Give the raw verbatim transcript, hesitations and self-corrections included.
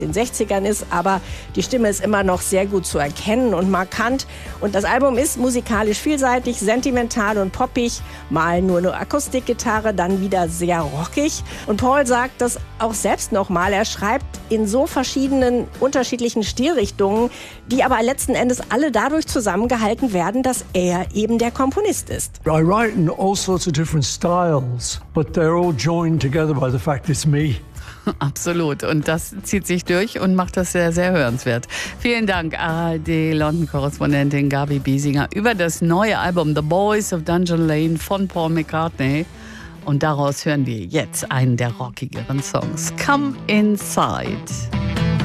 den sechzigern ist, aber die Stimme ist immer noch sehr gut zu erkennen und markant. Und das Album ist musikalisch vielseitig, sentimental und poppig, mal nur eine Akustikgitarre, dann wieder sehr rockig. Und Paul sagt das auch selbst nochmal, er schreibt in so verschiedenen, unterschiedlichen Stilrichtungen, die aber letzten Endes alle dadurch zusammengehalten werden, dass er eben der Komponist ist. I write in all sorts of different styles, but they're all joined together by the fact it's me. Absolut. Und das zieht sich durch und macht das sehr, sehr hörenswert. Vielen Dank, A R D-London-Korrespondentin Gabi Biesinger über das neue Album The Boys of Dungeon Lane von Paul McCartney. Und daraus hören wir jetzt einen der rockigeren Songs. Come Inside.